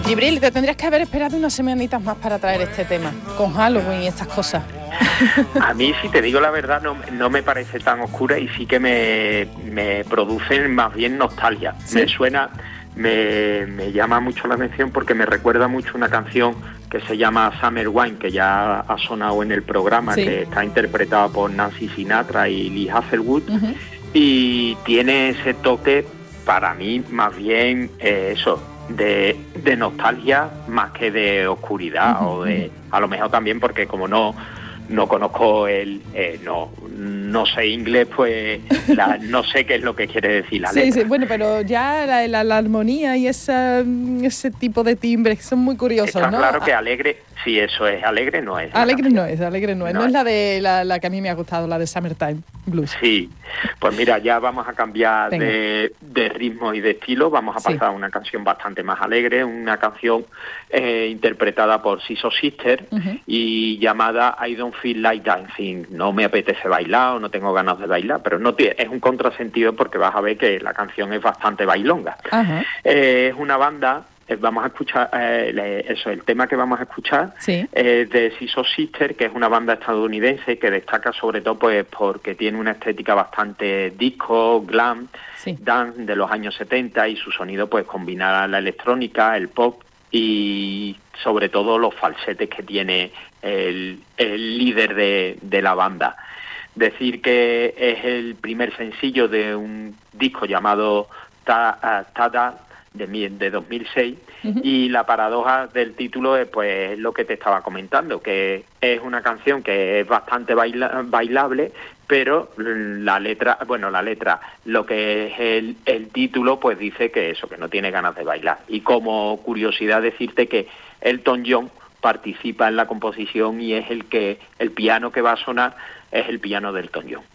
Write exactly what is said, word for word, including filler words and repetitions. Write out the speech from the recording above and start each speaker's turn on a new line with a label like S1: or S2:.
S1: Jibril, te tendrías que haber esperado unas semanitas más para traer este tema, con Halloween y estas cosas.
S2: A mí, si te digo la verdad, no, no me parece tan oscura y sí que me, me producen más bien nostalgia. ¿Sí? Me suena, me, me llama mucho la atención porque me recuerda mucho una canción que se llama Summer Wine, que ya ha sonado en el programa, sí. que está interpretada por Nancy Sinatra y Lee Hazelwood, uh-huh. y tiene ese toque, para mí, más bien eh, eso, de, de nostalgia más que de oscuridad, uh-huh. o de, a lo mejor también porque como no no conozco el eh, no no sé inglés, pues la, no sé qué es lo que quiere decir la
S1: sí,
S2: letra.
S1: Sí, bueno, pero ya la, la, la armonía y esa, ese tipo de timbres son muy curiosos,
S2: Está
S1: ¿no?
S2: Claro que alegre, sí, eso es, alegre no es.
S1: Alegre no es, alegre no es, no, no es la de la, la que a mí me ha gustado, la de Summertime Blues.
S2: Sí, pues mira, ya vamos a cambiar de, de ritmo y de estilo, vamos a pasar sí. a una canción bastante más alegre, una canción eh, interpretada por Siso Sister, uh-huh. y llamada I Don't Feel Like Dancing. No me apetece bailar o no tengo ganas de bailar, pero no tiene, es un contrasentido porque vas a ver que la canción es bastante bailonga. Uh-huh. Eh, es una banda... Vamos a escuchar, eh, eso, el tema que vamos a escuchar sí. es de Siso Sister, que es una banda estadounidense que destaca sobre todo pues porque tiene una estética bastante disco, glam, sí. dance de los años setenta, y su sonido pues combina la electrónica, el pop y sobre todo los falsetes que tiene el, el líder de, de la banda. Decir que es el primer sencillo de un disco llamado Tada Ta, Ta, de, de dos mil seis, uh-huh. y la paradoja del título es pues lo que te estaba comentando, que es una canción que es bastante baila, bailable, pero la letra, bueno, la letra, lo que es el, el título, pues dice que eso, que no tiene ganas de bailar. Y como curiosidad decirte que Elton John participa en la composición y es el que, el piano que va a sonar es el piano de Elton John.